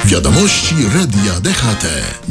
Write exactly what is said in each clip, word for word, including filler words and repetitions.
Wiadomości Radia D H T.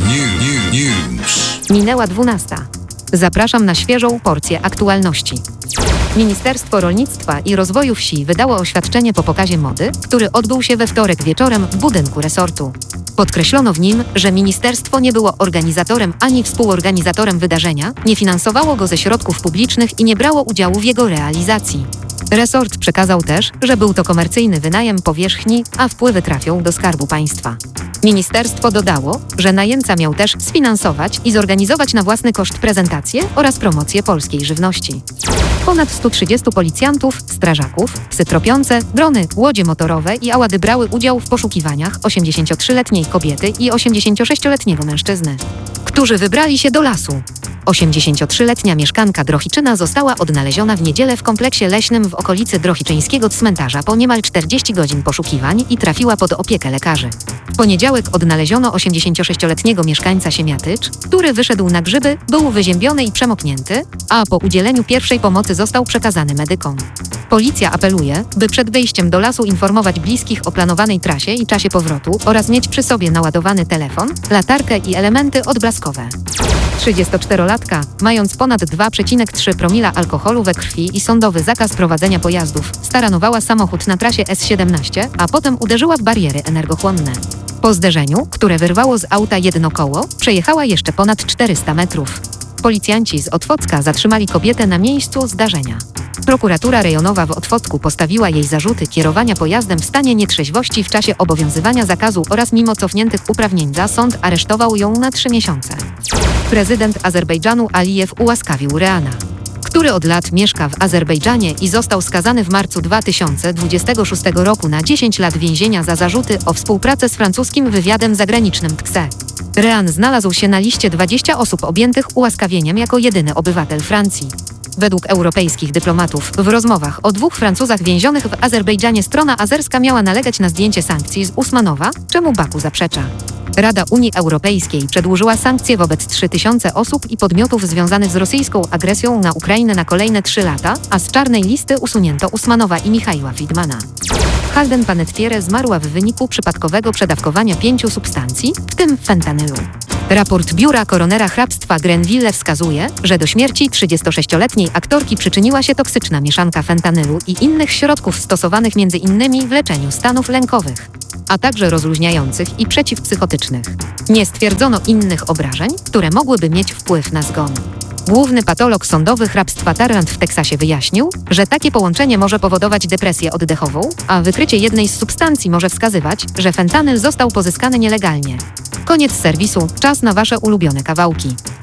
New, new, news. Minęła dwunasta. Zapraszam na świeżą porcję aktualności. Ministerstwo Rolnictwa i Rozwoju Wsi wydało oświadczenie po pokazie mody, który odbył się we wtorek wieczorem w budynku resortu. Podkreślono w nim, że ministerstwo nie było organizatorem ani współorganizatorem wydarzenia, nie finansowało go ze środków publicznych i nie brało udziału w jego realizacji. Resort przekazał też, że był to komercyjny wynajem powierzchni, a wpływy trafią do Skarbu Państwa. Ministerstwo dodało, że najemca miał też sfinansować i zorganizować na własny koszt prezentację oraz promocję polskiej żywności. Ponad stu trzydziestu policjantów, strażaków, psy tropiące, drony, łodzie motorowe i ałady brały udział w poszukiwaniach osiemdziesięciotrzyletniej kobiety i osiemdziesięciosześcioletniego mężczyzny, którzy wybrali się do lasu. osiemdziesięciotrzyletnia mieszkanka Drohiczyna została odnaleziona w niedzielę w kompleksie leśnym w okolicy Drohiczyńskiego cmentarza po niemal czterdziestu godzin poszukiwań i trafiła pod opiekę lekarzy. W poniedziałek odnaleziono osiemdziesięciosześcioletniego mieszkańca Siemiatycz, który wyszedł na grzyby, był wyziębiony i przemoknięty, a po udzieleniu pierwszej pomocy został przekazany medykom. Policja apeluje, by przed wyjściem do lasu informować bliskich o planowanej trasie i czasie powrotu oraz mieć przy sobie naładowany telefon, latarkę i elementy odblaskowe. trzydziestoczterolatka, mając ponad dwa przecinek trzy promila alkoholu we krwi i sądowy zakaz prowadzenia pojazdów, staranowała samochód na trasie S siedemnaście, a potem uderzyła w bariery energochłonne. Po zderzeniu, które wyrwało z auta jedno koło, przejechała jeszcze ponad czterysta metrów. Policjanci z Otwocka zatrzymali kobietę na miejscu zdarzenia. Prokuratura rejonowa w Otwocku postawiła jej zarzuty kierowania pojazdem w stanie nietrzeźwości w czasie obowiązywania zakazu oraz mimo cofniętych uprawnień za sąd aresztował ją na trzy miesiące. Prezydent Azerbejdżanu Alijew ułaskawił Reana, który od lat mieszka w Azerbejdżanie i został skazany w marcu dwa tysiące dwudziestego szóstego roku na dziesięć lat więzienia za zarzuty o współpracę z francuskim wywiadem zagranicznym T X E. Rean znalazł się na liście dwudziestu osób objętych ułaskawieniem jako jedyny obywatel Francji. Według europejskich dyplomatów w rozmowach o dwóch Francuzach więzionych w Azerbejdżanie strona azerska miała nalegać na zdjęcie sankcji z Usmanowa, czemu Baku zaprzecza. Rada Unii Europejskiej przedłużyła sankcje wobec trzy tysięcy osób i podmiotów związanych z rosyjską agresją na Ukrainę na kolejne trzy lata, a z czarnej listy usunięto Usmanowa i Michaiła Widmana. Halden Panettiere zmarła w wyniku przypadkowego przedawkowania pięciu substancji, w tym fentanylu. Raport biura koronera hrabstwa Grenville wskazuje, że do śmierci trzydziestosześcioletniej aktorki przyczyniła się toksyczna mieszanka fentanylu i innych środków stosowanych między innymi w leczeniu stanów lękowych, a także rozluźniających i przeciwpsychotycznych. Nie stwierdzono innych obrażeń, które mogłyby mieć wpływ na zgon. Główny patolog sądowy hrabstwa Tarrant w Teksasie wyjaśnił, że takie połączenie może powodować depresję oddechową, a wykrycie jednej z substancji może wskazywać, że fentanyl został pozyskany nielegalnie. Koniec serwisu, czas na Wasze ulubione kawałki.